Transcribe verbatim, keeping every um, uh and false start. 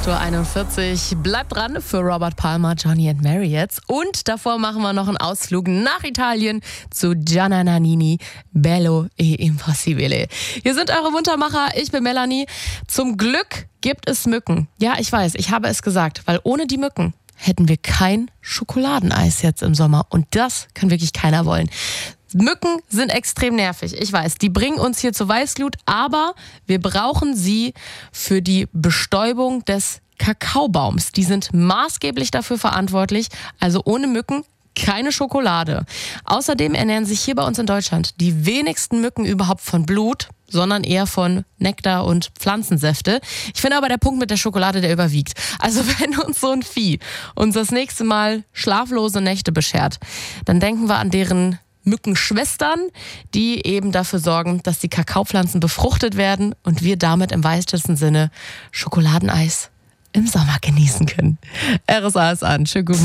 acht Uhr einundvierzig. Bleibt dran für Robert Palmer, Johnny and Mary jetzt. Und davor machen wir noch einen Ausflug nach Italien zu Gianna Nannini, Bello e Impossibile. Hier sind eure Muntermacher, ich bin Melanie. Zum Glück gibt es Mücken. Ja, ich weiß, ich habe es gesagt, weil ohne die Mücken hätten wir kein Schokoladeneis jetzt im Sommer. Und das kann wirklich keiner wollen. Mücken sind extrem nervig, ich weiß. Die bringen uns hier zur Weißglut, aber wir brauchen sie für die Bestäubung des Kakaobaums. Die sind maßgeblich dafür verantwortlich. Also ohne Mücken keine Schokolade. Außerdem ernähren sich hier bei uns in Deutschland die wenigsten Mücken überhaupt von Blut, sondern eher von Nektar und Pflanzensäfte. Ich finde aber der Punkt mit der Schokolade, der überwiegt. Also wenn uns so ein Vieh uns das nächste Mal schlaflose Nächte beschert, dann denken wir an deren Mückenschwestern, die eben dafür sorgen, dass die Kakaopflanzen befruchtet werden und wir damit im weitesten Sinne Schokoladeneis im Sommer genießen können. R S A ist an. Schönen guten Morgen.